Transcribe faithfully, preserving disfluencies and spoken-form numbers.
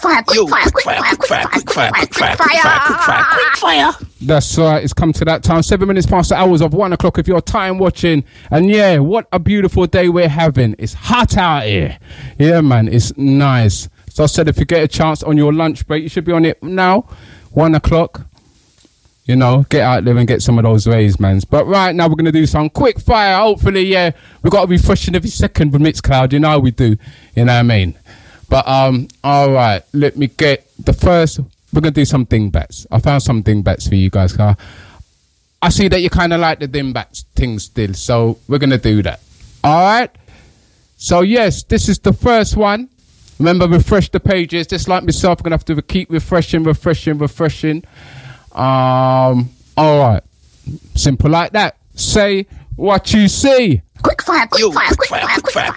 fire, quick fire, quick fire, quick fire, quick fire, quick fire, quick fire, quick fire. That's right, it's come to that time. Seven minutes past the hours of one o'clock if you're time watching. And yeah, what a beautiful day we're having. It's hot out here. Yeah, man, it's nice. So I said if you get a chance on your lunch break, you should be on it now, one o'clock. You know, get out there and get some of those rays, man. But right now we're going to do some quick fire. Hopefully, yeah, we've got to be refreshing every second with Mixcloud. You know how we do. You know what I mean? But, um, all right, let me get the first. We're going to do some dingbats. I found some dingbats for you guys. Huh? I see that you kind of like the dingbats thing still. So we're going to do that. All right? So, yes, this is the first one. Remember, refresh the pages. Just like myself, I'm going to have to keep refreshing, refreshing, refreshing. Um, all right. Simple like that. Say what you see. Quick fire, quick fire, quick fire, quick fire,